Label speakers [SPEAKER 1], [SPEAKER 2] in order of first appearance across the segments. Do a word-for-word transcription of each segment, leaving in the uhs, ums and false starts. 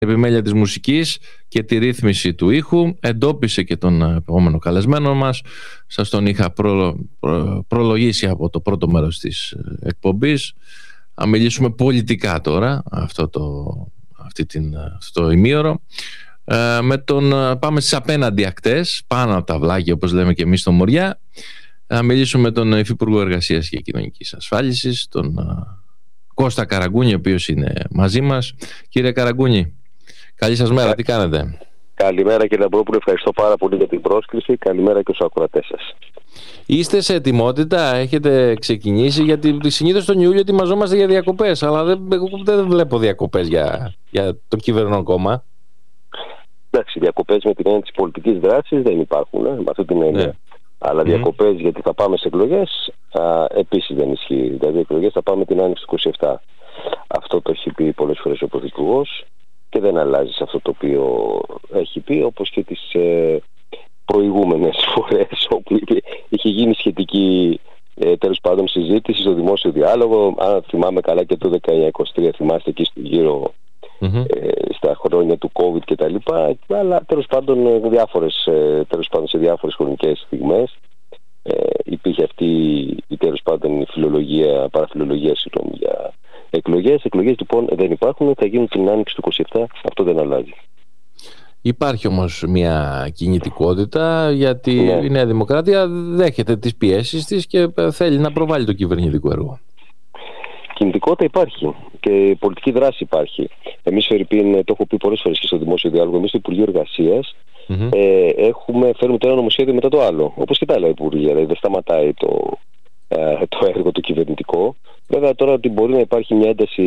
[SPEAKER 1] επιμέλεια της μουσικής και τη ρύθμιση του ήχου. Εντόπισε και τον επόμενο καλεσμένο μας. Σας τον είχα προ, προ, προλογίσει από το πρώτο μέρος της εκπομπής. Θα μιλήσουμε πολιτικά τώρα, αυτό το, αυτή την, αυτό το ημίωρο. Ε, με τον, πάμε στις απέναντι ακτές, πάνω από τα βλάκια όπως λέμε και εμείς στο Μοριά. Θα μιλήσουμε με τον Υφυπουργό Εργασίας και Κοινωνικής Ασφάλισης, τον Κώστα Καραγκούνη, ο οποίος είναι μαζί μας. Κύριε Καραγκούνη, καλή σας μέρα, τι κάνετε?
[SPEAKER 2] Καλημέρα κύριε Αμπρόπουλε, ευχαριστώ πάρα πολύ για την πρόσκληση. Καλημέρα και στους ακροατές σας.
[SPEAKER 1] Είστε σε ετοιμότητα, έχετε ξεκινήσει? Γιατί συνήθως τον Ιούλιο ετοιμαζόμαστε για διακοπές, αλλά δεν, δεν βλέπω διακοπές για, για το κυβερνό κόμμα.
[SPEAKER 2] Εντάξει, διακοπές με την έννοια της πολιτικής δράσης δεν υπάρχουν, ε, με αυτή την έννοια. Ναι. Αλλά διακοπές mm. γιατί θα πάμε σε εκλογές, α, επίσης δεν ισχύει. Δηλαδή εκλογές θα πάμε την άνοιξη του είκοσι επτά. Αυτό το έχει πει πολλές φορές ο Πρωθυπουργός και δεν αλλάζει σε αυτό το οποίο έχει πει, όπως και τις ε, προηγούμενες φορές όπου είχε γίνει σχετική ε, τέλος πάντων συζήτηση στο δημόσιο διάλογο. Αν θυμάμαι καλά και το χίλια εννιακόσια είκοσι τρία, θυμάστε εκεί στο γύρο mm-hmm. ε, στα χρόνια του COVID και τα λοιπά, αλλά τέλος πάντων, διάφορες, ε, τέλος πάντων σε διάφορες χρονικές στιγμές ε, υπήρχε αυτή η τέλος πάντων η φιλολογία, παραφιλολογία συγγνώμη, για εκλογές. Εκλογές λοιπόν δεν υπάρχουν, θα γίνουν την άνοιξη του είκοσι επτά, αυτό δεν αλλάζει.
[SPEAKER 1] Υπάρχει όμως μια κινητικότητα, γιατί ναι. η Νέα Δημοκρατία δέχεται τις πιέσεις της και θέλει να προβάλλει το κυβερνητικό έργο.
[SPEAKER 2] Κινητικότητα υπάρχει και πολιτική δράση υπάρχει. Εμείς, Φερρυπίν, το έχω πει πολλές φορές και στο δημόσιο διάλογο, εμείς στο Υπουργείο Εργασίας mm-hmm. ε, έχουμε, φέρουμε το ένα νομοσχέδιο μετά το άλλο. Όπως και τα άλλα Υπουργεία, δηλαδή δεν σταματάει το, ε, το έργο το κυβερνητικό. Βέβαια τώρα ότι μπορεί να υπάρχει μια ένταση,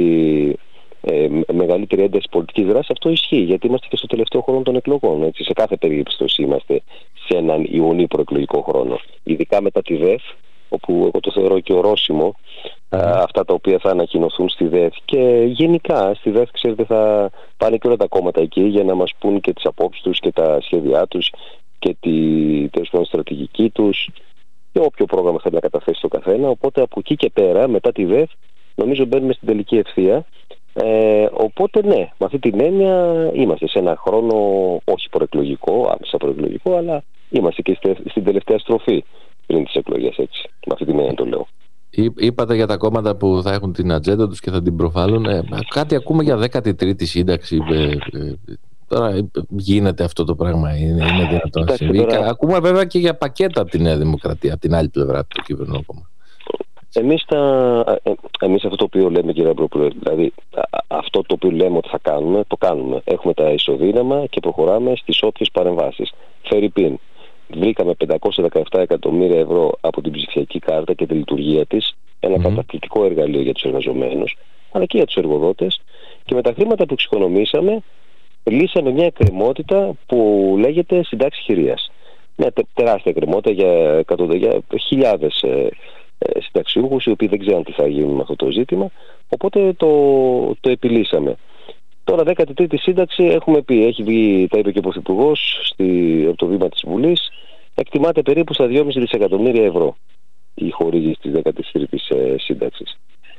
[SPEAKER 2] ε, μεγαλύτερη ένταση πολιτικής δράσης, αυτό ισχύει, γιατί είμαστε και στο τελευταίο χρόνο των εκλογών. Έτσι. Σε κάθε περίπτωση είμαστε σε έναν ιονή προεκλογικό χρόνο. Ειδικά μετά τη ΔΕΘ, όπου εγώ το θεωρώ και ορόσημο, mm. α, αυτά τα οποία θα ανακοινωθούν στη ΔΕΘ. Και γενικά στη ΔΕΘ, ξέρετε, θα πάνε και όλα τα κόμματα εκεί για να μας πούν και τις απόψεις τους και τα σχέδιά τους και τη τέλος πάντων στρατηγική τους και όποιο πρόγραμμα θέλει να καταθέσει το καθένα. Οπότε από εκεί και πέρα, μετά τη ΔΕΘ, νομίζω μπαίνουμε στην τελική ευθεία. Ε, οπότε ναι, με αυτή την έννοια είμαστε σε ένα χρόνο όχι προεκλογικό, άμεσα προεκλογικό, αλλά είμαστε και στην τελευταία στροφή πριν τις εκλογές, έτσι. Με αυτή την έννοια το λέω.
[SPEAKER 1] Είπατε για τα κόμματα που θα έχουν την ατζέντα τους και θα την προβάλλουν. Ε, κάτι ακούμε για δέκατη τρίτη σύνταξη. Ε, ε, τώρα γίνεται αυτό το πράγμα, είναι, είναι δυνατόν να συμβεί. Τώρα... Ακούμε βέβαια και για πακέτα από τη Νέα Δημοκρατία, από την άλλη πλευρά του κυβερνού κόμμα.
[SPEAKER 2] Εμείς, τα, εμείς αυτό το οποίο λέμε, κύριε Αμπρόπουλε, δηλαδή αυτό το οποίο λέμε ότι θα κάνουμε, το κάνουμε. Έχουμε τα ισοδύναμα και προχωράμε στις όποιες παρεμβάσεις. Φερρυπίν, βρήκαμε πεντακόσια δεκαεπτά εκατομμύρια ευρώ από την ψηφιακή κάρτα και τη λειτουργία της, ένα mm-hmm. καταπληκτικό εργαλείο για τους εργαζομένους, αλλά και για τους εργοδότες, και με τα χρήματα που εξοικονομήσαμε λύσαμε μια εκκρεμότητα που λέγεται συντάξη χειρίας. Μια τε, τεράστια εκκρεμότητα για, για χιλιάδες ε, ε, συνταξιούχους, οι οποίοι δεν ξέρουν τι θα γίνουν με αυτό το ζήτημα, οπότε το, το επιλύσαμε. Τώρα, δέκατη τρίτη σύνταξη, έχουμε πει, έχει βγει, τα είπε και ο Πρωθυπουργός από το βήμα της Βουλής, εκτιμάται περίπου στα δυόμισι δισεκατομμύρια ευρώ η χορήγηση της δέκατης τρίτης ε, σύνταξης.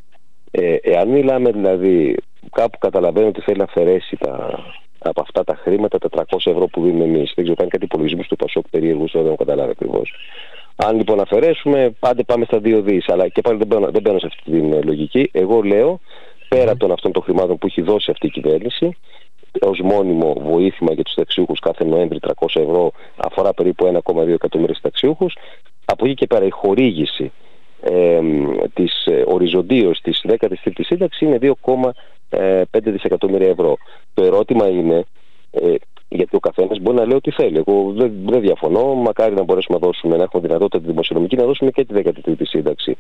[SPEAKER 2] Ε, εάν μιλάμε δηλαδή, κάπου καταλαβαίνω ότι θέλει να αφαιρέσει τα, από αυτά τα χρήματα τα τριακόσια ευρώ που δίνουμε εμείς. Δεν ξέρω, κάνει κάτι υπολογισμούς του Πασόκ περίεργους, δεν έχω καταλάβει ακριβώς. Αν λοιπόν αφαιρέσουμε, πάντε πάμε στα δύο δις, αλλά και πάλι δεν μπαίνω, δεν μπαίνω σε αυτή την λογική. Εγώ λέω, πέρα των αυτών των χρημάτων που έχει δώσει αυτή η κυβέρνηση, ως μόνιμο βοήθημα για τους συνταξιούχους κάθε Νοέμβρη τριακόσια ευρώ, αφορά περίπου ένα κόμμα δύο εκατομμύρια συνταξιούχους. Από εκεί και πέρα η χορήγηση ε, της ε, οριζοντίως της δέκατης τρίτης σύνταξης είναι δύο κόμμα πέντε δισεκατομμύρια ευρώ. Το ερώτημα είναι, ε, γιατί ο καθένας μπορεί να λέει ό,τι θέλει. Εγώ δεν, δεν διαφωνώ, μακάρι να μπορέσουμε να δώσουμε, να έχουμε δυνατότητα τη δημοσιονομική, να δώσουμε και τη δέκατη τρίτη σύνταξη.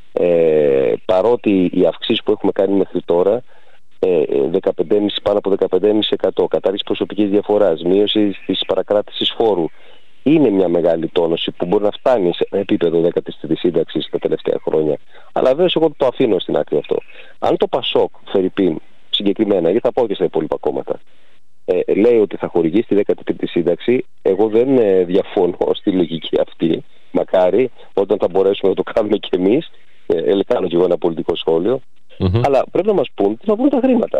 [SPEAKER 2] Ε, παρότι οι αυξήσεις που έχουμε κάνει μέχρι τώρα, ε, δεκαπέντε κόμμα πέντε, πάνω από δεκαπέντε κόμμα πέντε τοις εκατό, κατάργηση προσωπικής διαφοράς, μείωση της παρακράτησης φόρου, είναι μια μεγάλη τόνωση που μπορεί να φτάνει σε επίπεδο δέκατης τρίτης σύνταξης τα τελευταία χρόνια. Αλλά βέβαια εγώ το αφήνω στην άκρη αυτό. Αν το Πασόκ, Φερρυπίν, συγκεκριμένα, γιατί θα πω και στα υπόλοιπα κόμματα, ε, λέει ότι θα χορηγήσει τη δέκατη τρίτη σύνταξη, εγώ δεν ε, διαφωνώ στη λογική αυτή. Μακάρι, όταν θα μπορέσουμε να το κάνουμε κι εμείς, ε, κάνω κι εγώ ένα πολιτικό σχόλιο, mm-hmm. αλλά πρέπει να μας πούν τι θα βγουν τα χρήματα.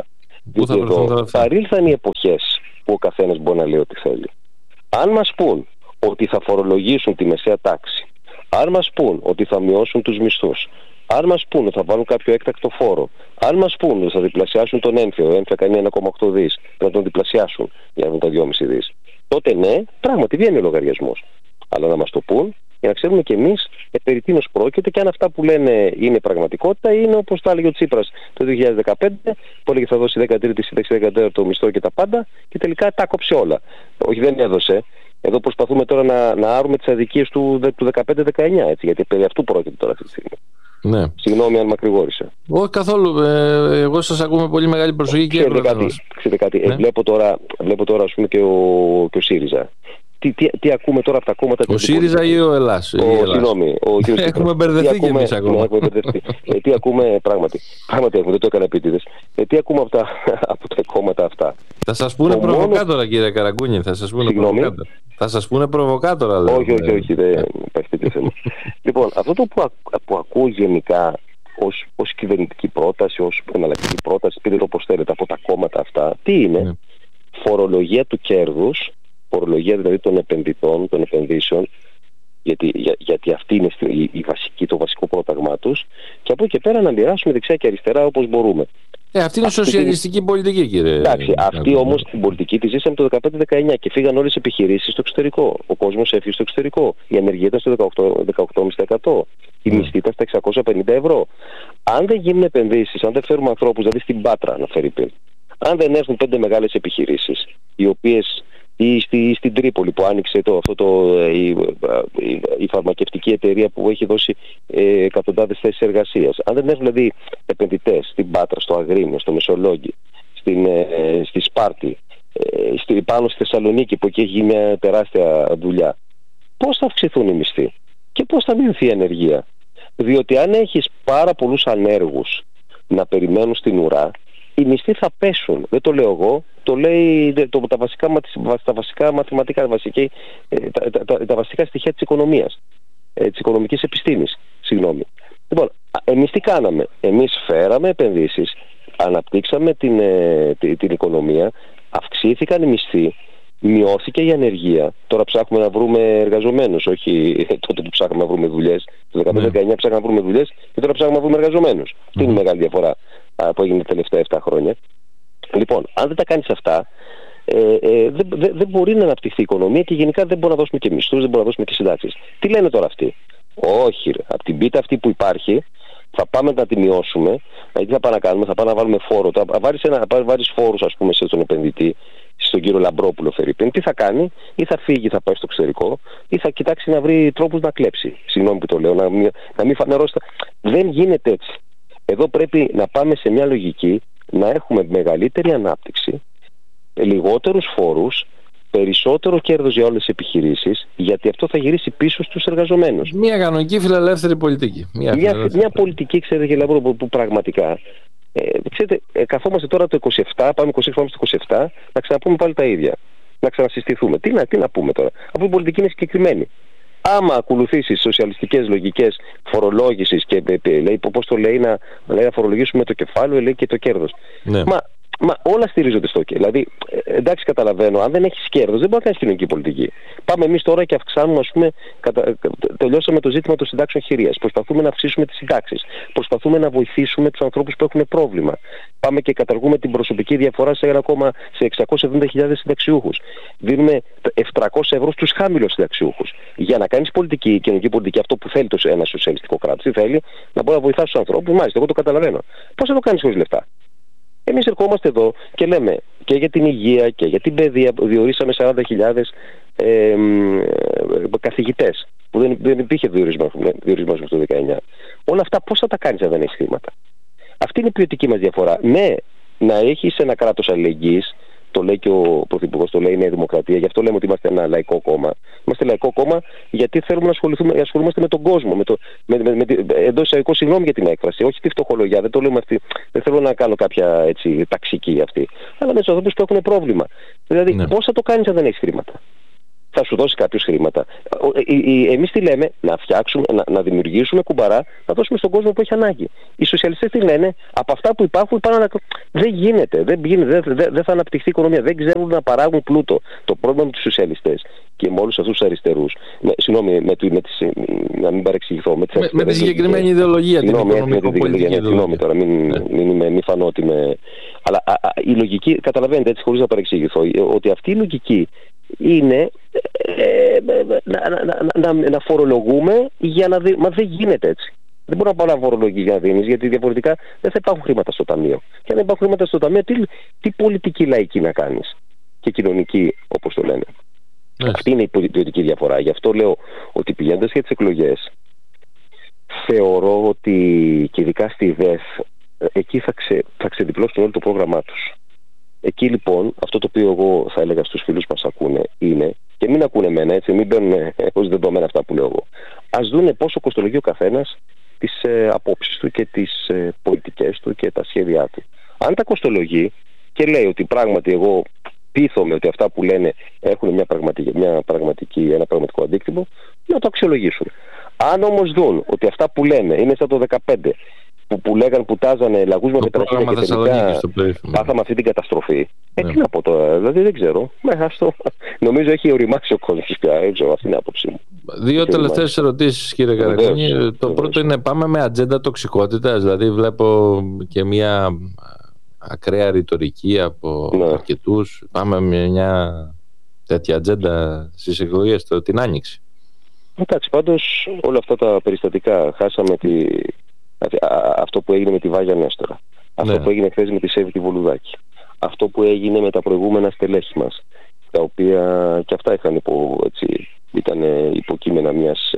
[SPEAKER 1] Πού θα βρεθούν τώρα αυτά?
[SPEAKER 2] Παρήλθαν οι εποχές που ο καθένας μπορεί να λέει ό,τι θέλει. Αν μας πούν ότι θα φορολογήσουν τη μεσαία τάξη, αν μας πούν ότι θα μειώσουν τους μισθούς, αν μας πούν ότι θα βάλουν κάποιο έκτακτο φόρο, αν μας πούν ότι θα διπλασιάσουν τον έμφυα, ο έμφυα κάνει ένα κόμμα οκτώ δις, να τον διπλασιάσουν για να τα δυόμισι δις, τότε ναι, πράγματι βγαίνει ο λογαριασμός. Αλλά να μας το πούν για να ξέρουμε κι εμείς ε, περί τίνος πρόκειται και αν αυτά που λένε είναι πραγματικότητα ή είναι όπως τα έλεγε ο Τσίπρας το δύο χιλιάδες δεκαπέντε, που έλεγε θα δώσει δεκατρίτο σύνταξη, δεκατέταρτο μισθό και τα πάντα, και τελικά τα κόψε όλα. Όχι, δεν έδωσε. Εδώ προσπαθούμε τώρα να, να άρουμε τις αδικίες του, του δεκαπέντε δεκαεννιά, έτσι, γιατί περί αυτού πρόκειται τώρα αυτή τη στιγμή.
[SPEAKER 1] Ναι.
[SPEAKER 2] Συγγνώμη αν μακρηγόρησα.
[SPEAKER 1] Όχι καθόλου. Ε, εγώ σας ακούμε με πολύ μεγάλη προσοχή και
[SPEAKER 2] ξέρετε κάτι, ξέρετε κάτι. Ναι. Ε, βλέπω τώρα, βλέπω τώρα ας πούμε, και, ο, και ο ΣΥΡΙΖΑ. Τι, τι, τι ακούμε τώρα από τα κόμματα...
[SPEAKER 1] Ο ΣΥΡΙΖΑ ή ο Ελλάς?
[SPEAKER 2] Συγγνώμη.
[SPEAKER 1] Έχουμε μπερδευτεί κι εμείς ακόμα.
[SPEAKER 2] Ναι, έχουμε μπερδευτεί. ε, τι ακούμε, πράγματι. Πράγματι έχουμε, δεν το έκανα επίτηδες. Ε, τι ακούμε από τα, από τα κόμματα αυτά?
[SPEAKER 1] Θα σας πούνε προβοκάτορα, μόνο... κύριε Καραγκούνη. Θα σας πούνε προβοκάτορα. Θα σας πούνε προβοκάτορα, λέω.
[SPEAKER 2] Όχι, όχι, όχι. Δεν υπάρχει τέτοιο θέμα. Λοιπόν, αυτό το που, α, που ακούω γενικά ως, ως κυβερνητική πρόταση, ως εναλλακτική πρόταση, πείτε το όπως θέλετε, από τα κόμματα αυτά, τι είναι? Ναι. Φορολογία του κέρδους, φορολογία δηλαδή των επενδυτών, των επενδύσεων, γιατί, για, γιατί αυτή είναι η, η βασική, το βασικό πρόταγμά τους, και από εκεί και πέρα να μοιράσουμε δεξιά και αριστερά όπως μπορούμε.
[SPEAKER 1] Ε, αυτή είναι αυτή σοσιαλιστική την... πολιτική, κύριε.
[SPEAKER 2] Εντάξει, αυτή όμως την πολιτική τη ζήσαμε το δεκαπέντε δεκαεννιά και φύγαν όλες οι επιχειρήσεις στο εξωτερικό. Ο κόσμος έφυγε στο εξωτερικό. Η ανεργία ήταν στο δεκαοκτώ κόμμα πέντε τοις εκατό. Η mm. μισθή ήταν στα εξακόσια πενήντα ευρώ. Αν δεν γίνουν επενδύσεις, αν δεν φέρουμε ανθρώπους, δηλαδή στην Πάτρα να φέρει πίν, αν δεν έρθουν πέντε μεγάλες επιχειρήσεις, οι οποίες ή στη, στην Τρίπολη που άνοιξε το, αυτό το, η, η, η φαρμακευτική εταιρεία που έχει δώσει ε, εκατοντάδες θέσεις εργασίας. Αν δεν έχουν δηλαδή επενδυτές στην Πάτρα, στο Αγρίνιο, στο Μεσολόγγι, στην, ε, στη Σπάρτη, ε, στη, πάνω στη Θεσσαλονίκη που εκεί έχει γίνει μια τεράστια δουλειά, πώς θα αυξηθούν οι μισθοί και πώς θα μειωθεί η ανεργία? Διότι αν έχεις πάρα πολλούς ανέργους να περιμένουν στην ουρά, οι μισθοί θα πέσουν. Δεν το λέω εγώ, το λέει το, τα, βασικά, τα βασικά μαθηματικά, βασική, τα, τα, τα, τα βασικά στοιχεία της οικονομίας, της οικονομικής επιστήμης. Συγγνώμη. Λοιπόν, εμείς τι κάναμε? Εμείς φέραμε επενδύσεις, αναπτύξαμε την, την, την οικονομία, αυξήθηκαν οι μισθοί, μειώθηκε η ανεργία. Τώρα ψάχνουμε να βρούμε εργαζομένους, όχι τότε που ψάχνουμε να βρούμε δουλειές. Το δεκαπέντε δεκαεννιά ψάχνουμε να βρούμε δουλειές και τώρα ψάχνουμε να βρούμε εργαζομένους. Mm. Αυτή είναι η μεγάλη διαφορά που έγινε τα τελευταία επτά χρόνια. Λοιπόν, αν δεν τα κάνεις αυτά, ε, ε, δεν δε, δε μπορεί να αναπτυχθεί η οικονομία και γενικά δεν μπορούμε να δώσουμε και μισθούς, δεν μπορούμε να δώσουμε και συντάξεις. Τι λένε τώρα αυτοί? Όχι, ρε, από την πίτα αυτή που υπάρχει θα πάμε να τη μειώσουμε. Δηλαδή τι θα πάμε να κάνουμε? Θα πάμε να βάλουμε φόρο. Θα βάλεις φόρους, ας πούμε, στον επενδυτή, στον κύριο Λαμπρόπουλο Φερρυπίν. Τι θα κάνει? Ή θα φύγει, θα πάει στο εξωτερικό, ή θα κοιτάξει να βρει τρόπους να κλέψει. Συγγνώμη που το λέω, να μην, να μην φανερώσει. Δεν γίνεται έτσι. Εδώ πρέπει να πάμε σε μια λογική να έχουμε μεγαλύτερη ανάπτυξη, λιγότερους φόρους, περισσότερο κέρδος για όλες τις επιχειρήσεις, γιατί αυτό θα γυρίσει πίσω στους εργαζομένους.
[SPEAKER 1] Μια κανονική φιλελεύθερη πολιτική. Μια,
[SPEAKER 2] μια, φιλελεύθερη. μια πολιτική, ξέρετε, και Λαμπρό, που, που πραγματικά. Ε, ξέρετε, ε, καθόμαστε τώρα το είκοσι επτά, πάμε είκοσι έξι, πάμε στο είκοσι επτά, να ξαναπούμε πάλι τα ίδια. Να ξανασυστηθούμε. Τι να, τι να πούμε τώρα, αφού η πολιτική είναι συγκεκριμένη. Άμα ακολουθήσεις σοσιαλιστικές λογικές φορολόγησης και λέει, πώς το λέει, να, λέει, να φορολογήσουμε το κεφάλαιο, λέει, και το κέρδος. Ναι. Μα, μα όλα στηρίζονται στο κέρδος. Δηλαδή, εντάξει, καταλαβαίνω, αν δεν έχεις κέρδος, δεν μπορεί να κάνεις κοινωνική πολιτική. Πάμε εμείς τώρα και αυξάνουμε, ας πούμε, κατα... τελειώσαμε το ζήτημα των συντάξεων χειρίας. Προσπαθούμε να αυξήσουμε τις συντάξεις. Προσπαθούμε να βοηθήσουμε τους ανθρώπους που έχουν πρόβλημα. Πάμε και καταργούμε την προσωπική διαφορά σε, ένα κόμμα, σε εξακόσιες εβδομήντα χιλιάδες συνταξιούχους. Δίνουμε επτακόσια ευρώ στους χαμηλούς συνταξιούχους. Για να κάνεις πολιτική, κοινωνική πολιτική, αυτό που θέλει το ένα σοσιαλιστικό κράτος, τι θέλει? Να μπορεί να βοηθάς τους ανθρώπους. Μάλιστα, εγώ το καταλαβαίνω. Πώς θα το κάνεις χωρίς λεφτά? Εμείς ερχόμαστε εδώ και λέμε και για την υγεία και για την παιδεία, διορίσαμε σαράντα χιλιάδες ε, ε, καθηγητές που δεν, δεν υπήρχε διορισμό μέχρι το δεκαεννιά. Όλα αυτά πώς θα τα κάνεις αν δεν έχεις χρήματα? Αυτή είναι η ποιοτική μας διαφορά. Ναι, να έχεις ένα κράτος αλληλεγγύης, το λέει και ο Πρωθυπουργός, το λέει η Νέα Δημοκρατία, γι' αυτό λέμε ότι είμαστε ένα λαϊκό κόμμα. Είμαστε λαϊκό κόμμα γιατί θέλουμε να ασχολούμαστε με τον κόσμο. Με το, με, με, με, εντός εισαγωγικών, συγγνώμη για την έκφραση, όχι τη φτωχολογιά, δεν το λέμε αυτή, δεν θέλω να κάνω κάποια έτσι, ταξική αυτή, αλλά με τους ανθρώπους που έχουν πρόβλημα. Δηλαδή, ναι. Πώς θα το κάνεις αν δεν έχεις χρήματα? θα σου δώσει κάποιος χρήματα. Εμείς τι λέμε, να φτιάξουμε, να, να δημιουργήσουμε κουμπαρά, να δώσουμε στον κόσμο που έχει ανάγκη. Οι σοσιαλιστές τι λένε, από αυτά που υπάρχουν πάνω να... δεν γίνεται, δεν, γίνεται, δεν, δεν, δεν θα αναπτυχθεί η οικονομία, δεν ξέρουν να παράγουν πλούτο. Το πρόβλημα με τους σοσιαλιστές και με όλους αυτούς τους αριστερούς, με, συγγνώμη, με, με τις, να μην παρεξηγηθώ, με,
[SPEAKER 1] με, με τη συγκεκριμένη ιδεολογία, την οικονομικο-πολιτική ιδεολογία.
[SPEAKER 2] Συγγνώμη τώρα, μην, ναι. μην, μην, μην φανώ ότι με... Αλλά α, α, η λογική, καταλαβαίνετε έτσι χωρίς να παρεξηγηθώ, ότι αυτή η λογική είναι ε, να, να, να, να, να φορολογούμε για να δει... Μα δεν γίνεται έτσι. Δεν μπορεί να πάω να φορολογεί για να δίνεις, γιατί διαφορετικά δεν θα υπάρχουν χρήματα στο ταμείο. Και αν δεν υπάρχουν χρήματα στο ταμείο, τι, τι πολιτική λαϊκή να κάνεις και κοινωνική, όπως το λένε. Yes. Αυτή είναι η πολιτική διαφορά. Γι' αυτό λέω ότι πηγαίνοντας για τις εκλογές, θεωρώ ότι και ειδικά στη ΔΕΘ, εκεί θα, ξε, θα ξεδιπλώσουν όλο το πρόγραμμά τους. Εκεί λοιπόν, αυτό το οποίο εγώ θα έλεγα στους φίλους μας ακούνε είναι, και μην ακούνε εμένα έτσι, μην παίρνουν ως δεδομένα αυτά που λέω εγώ, ας δούνε πόσο κοστολογεί ο καθένας τις ε, απόψεις του και τις ε, πολιτικές του και τα σχέδιά του. Αν τα κοστολογεί και λέει ότι πράγματι εγώ πείθομαι ότι αυτά που λένε έχουν μια πραγματική, μια πραγματική, ένα πραγματικό αντίκτυπο, να το αξιολογήσουν. Αν όμως δουν ότι αυτά που λένε είναι σαν το δεκαπέντε, που, που λέγαν, που τάζανε λαγούς με πετραχίλια και τελικά πάθαμε αυτή την καταστροφή. Ε, ναι. Τι να πω τώρα, δηλαδή δεν ξέρω. Ναι, αυτό. Νομίζω έχει οριμάσει ο κόσμος πια, έτσι, αυτή είναι η άποψή μου.
[SPEAKER 1] Δύο τελευταίες ερωτήσεις, κύριε Καρακόνη. Το βεβαίως. Πρώτο είναι, πάμε με ατζέντα τοξικότητας, δηλαδή βλέπω και μια ακραία ρητορική από ναι. αρκετούς. Πάμε με μια τέτοια ατζέντα στις εκλογές την Άνοιξη.
[SPEAKER 2] Εντάξει, πάντως όλα αυτά τα περιστατικά, χάσαμε τη... αυτό που έγινε με τη Βάγια Νέστορα, αυτό ναι. που έγινε χθες με τη Σέβη Βολουδάκη, αυτό που έγινε με τα προηγούμενα στελέχη μας, τα οποία και αυτά είχαν υπο, έτσι, ήταν υποκείμενα μιας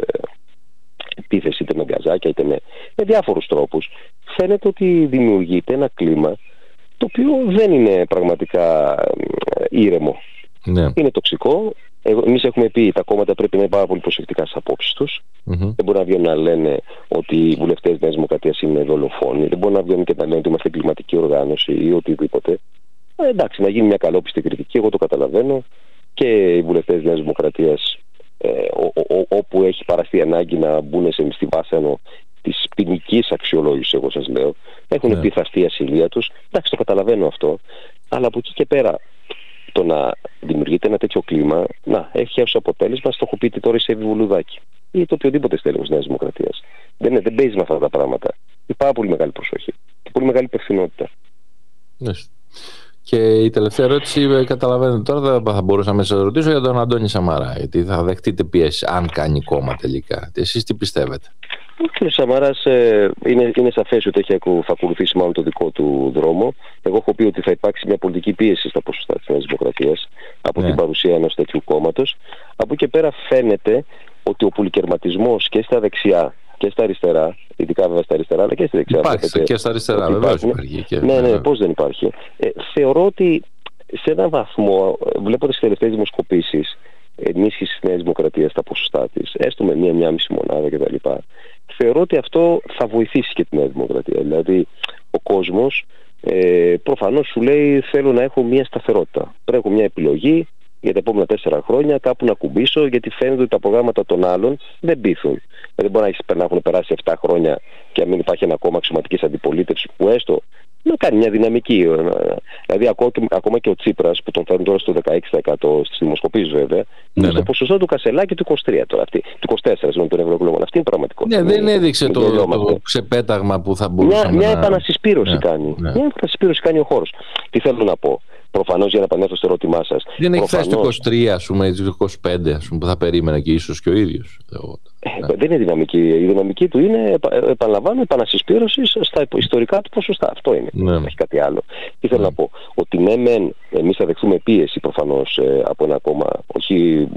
[SPEAKER 2] επίθεσης, είτε με γκαζάκια είτε με, με διάφορους τρόπους. Φαίνεται ότι δημιουργείται ένα κλίμα το οποίο δεν είναι πραγματικά ήρεμο. Ναι. Είναι τοξικό. Εμείς έχουμε πει τα κόμματα πρέπει να είναι πάρα πολύ προσεκτικά στις απόψεις τους. Mm-hmm. Δεν μπορεί να βγαίνουν να λένε ότι οι βουλευτές Νέας Δημοκρατίας είναι δολοφόνοι. Δεν μπορεί να βγαίνουν και να λένε ότι είμαστε κλιματική οργάνωση ή οτιδήποτε. Ε, εντάξει, να γίνει μια καλόπιστη κριτική, εγώ το καταλαβαίνω. Και οι βουλευτές Νέας Δημοκρατίας, ε, ό, ό, όπου έχει παραστεί ανάγκη να μπουν σε, στη βάσανο της ποινικής αξιολόγησης, εγώ σας λέω, έχουν yeah. επιθαστεί η ασυλία τους. Εντάξει, το καταλαβαίνω αυτό. Αλλά από εκεί και πέρα, το να δημιουργείται ένα τέτοιο κλίμα, να έχει ως αποτέλεσμα στοχοποιείται τώρα η Σέβη Βολουδάκη ή το οποιοδήποτε στέλεχος Νέας Δημοκρατίας. Δεν, δεν παίζει με αυτά τα πράγματα. Υπάρχει πάρα πολύ μεγάλη προσοχή και πολύ μεγάλη υπευθυνότητα.
[SPEAKER 1] Yes. Και η τελευταία ερώτηση, καταλαβαίνετε τώρα, θα μπορούσα να σας ρωτήσω για τον Αντώνη Σαμαρά, γιατί θα δεχτείτε πίεση αν κάνει κόμμα τελικά. Εσείς τι πιστεύετε?
[SPEAKER 2] Ο κ. Σαμαράς ε, είναι, είναι σαφές ότι έχει, θα ακολουθήσει μάλλον το δικό του δρόμο. Εγώ έχω πει ότι θα υπάρξει μια πολιτική πίεση στα ποσοστά της Νέας Δημοκρατίας από ναι. την παρουσία ενός τέτοιου κόμματος. Από εκεί και πέρα φαίνεται ότι ο πολυκερματισμός και στα δεξιά και στα αριστερά, ειδικά βέβαια στα αριστερά, αλλά και στη δεξιά.
[SPEAKER 1] Υπάρχει και στα αριστερά, βεβαίως υπάρχει. Και...
[SPEAKER 2] Ναι, ναι, πώς δεν υπάρχει. Ε, θεωρώ ότι σε έναν βαθμό, βλέποντας τις τελευταίες δημοσκοπήσεις, ενίσχυση της Νέας Δημοκρατίας στα ποσοστά της, έστω με μία-μία μισή μονάδα κτλ. Θεωρώ ότι αυτό θα βοηθήσει και τη Νέα Δημοκρατία. Δηλαδή, ο κόσμος ε, προφανώς σου λέει: θέλω να έχω μία σταθερότητα. Πρέπει να έχω μια επιλογή για τα επόμενα τέσσερα χρόνια, κάπου να κουμπίσω, γιατί φαίνεται ότι τα προγράμματα των άλλων δεν πείθουν. Δεν μπορεί να έχουν περάσει επτά χρόνια και να μην υπάρχει ένα κόμμα αξιωματικής αντιπολίτευσης που έστω να κάνει μια δυναμική. Δηλαδή, ακόμα και ο Τσίπρας που τον φέρνουν τώρα στο δεκαέξι τοις εκατό στις δημοσκοπήσεις βέβαια, ναι, είναι στο ναι. ποσοστό του Κασελάκη του είκοσι τρία τώρα αυτή, του είκοσι τέσσερα συγγνώμη, των ευρωεκλογών. Αυτή είναι πραγματικότητα.
[SPEAKER 1] Ναι, δεν έδειξε το, το ξεπέταγμα που θα μπορούσε
[SPEAKER 2] να... Μια
[SPEAKER 1] να...
[SPEAKER 2] επανασυσπήρωση
[SPEAKER 1] ναι,
[SPEAKER 2] κάνει.
[SPEAKER 1] Ναι.
[SPEAKER 2] Μια επανασυσπήρωση κάνει ο χώρος. Τι θέλω να πω. Προφανώς, για να επανέλθω στο ερώτημά σας.
[SPEAKER 1] Δεν έχει φτάσει το είκοσι τρία, ας πούμε, το είκοσι πέντε, ας πούμε, που θα περίμενε και ίσως και ο ίδιος.
[SPEAKER 2] Ε, ναι. Δεν είναι δυναμική. Η δυναμική του είναι, επαναλαμβάνω, επανασυσπήρωση στα ιστορικά του ποσοστά. Αυτό είναι.
[SPEAKER 1] Ναι.
[SPEAKER 2] Δεν έχει κάτι άλλο. Τι θέλω ναι. να πω. Ότι ναι, μεν, εμείς θα δεχτούμε πίεση προφανώς ε, από ένα κόμμα. Όχι,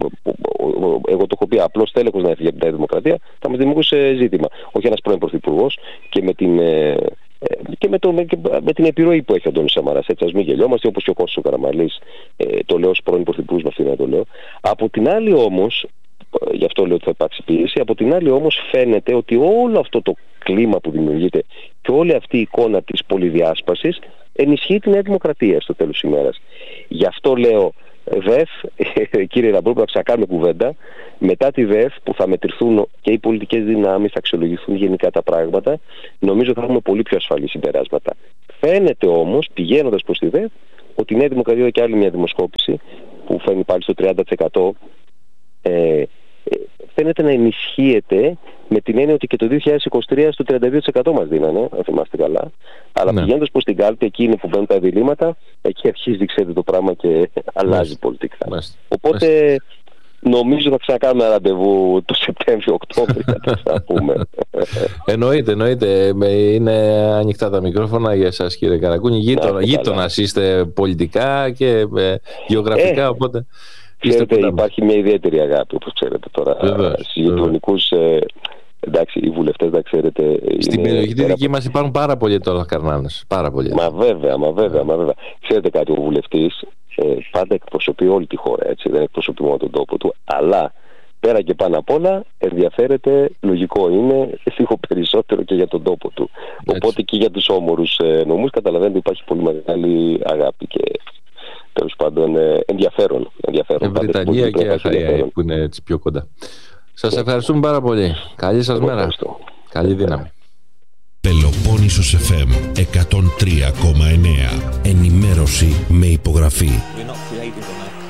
[SPEAKER 2] εγώ το έχω πει, απλώς τέλεχος να έφυγε από την Δημοκρατία, θα μας δημιουργούσε ζήτημα. Όχι ένας πρώην πρωθυπουργός και με την. Ε, και με, το, με, με την επιρροή που έχει ο Αντώνης Σαμαράς. Έτσι, ας μην γελιόμαστε, όπως και ο Κώστας ο Καραμανλής, ε, το λέω ως πρώην πρωθυπουργός, με αυτή να το λέω. Από την άλλη όμως, γι' αυτό λέω ότι θα υπάρξει πίεση, από την άλλη όμως φαίνεται ότι όλο αυτό το κλίμα που δημιουργείται και όλη αυτή η εικόνα της πολυδιάσπασης ενισχύει τη Νέα Δημοκρατία στο τέλος της ημέρας. Γι' αυτό λέω, ΔΕΘ, κύριε Λαμπρόπουλο, θα ξανακάνουμε κουβέντα. Μετά τη ΔΕΘ, που θα μετρηθούν και οι πολιτικές δυνάμεις, θα αξιολογηθούν γενικά τα πράγματα, νομίζω θα έχουμε πολύ πιο ασφαλή συμπεράσματα. Φαίνεται όμως, πηγαίνοντας προς τη ΔΕΘ, ότι η Νέα Δημοκρατία και άλλη μια δημοσκόπηση που φαίνει πάλι στο τριάντα τοις εκατό, ε, φαίνεται να ενισχύεται με την έννοια ότι και το δύο χιλιάδες είκοσι τρία στο τριάντα δύο τοις εκατό μας δίνανε, αν θυμάστε καλά. Αλλά ναι. Πηγαίνοντας προς την κάλπη, εκεί είναι που μπαίνουν τα διλήμματα, εκεί αρχίζει, ξέρετε, το πράγμα και αλλάζει Μάλιστα. πολιτικά. Μάλιστα. Οπότε Μάλιστα. νομίζω θα ξανακάνουμε ένα ραντεβού το Σεπτέμβριο-Οκτώβριο, θα πούμε.
[SPEAKER 1] Εννοείται, εννοείται. Είναι ανοιχτά τα μικρόφωνα για εσάς, κύριε Καρακούνη. Γείτονα, γείτονας είστε πολιτικά και ε, γεωγραφικά, ε, οπότε...
[SPEAKER 2] Ξέρετε, υπάρχει μια ιδιαίτερη αγάπη, όπως ξέρετε τώρα, στους γειτονικούς, ε, εντάξει, οι βουλευτές, να ξέρετε...
[SPEAKER 1] Στην περιοχή τη δική μας υπάρχουν πάρα πολλοί τώρα καρνάνες, πάρα πολλοί.
[SPEAKER 2] Μα βέβαια, μα βέβαια, μα βέβαια. Ξέρετε κάτι, ο βουλευτής ε, πάντα εκπροσωπεί όλη τη χώρα, έτσι, δεν εκπροσωπεί μόνο τον τόπο του, αλλά πέρα και πάνω απ' όλα ενδιαφέρεται, λογικό είναι, λίγο περισσότερο και για τον τόπο του. Έτσι. Οπότε και για τους όμορους ε, νομούς καταλαβαίνετε υπάρχει πολύ μεγάλη αγάπη και... τέλος πάντων ενδιαφέρον. ενδιαφέρον.
[SPEAKER 1] Βρυτανία και Αχαία που είναι έτσι πιο κοντά. Σας ευχαριστούμε πάρα πολύ. Καλή σας μέρα. Καλή δύναμη.
[SPEAKER 3] Πελοπόννησος εφ εμ εκατόν τρία κόμμα εννέα. Ενημέρωση με υπογραφή.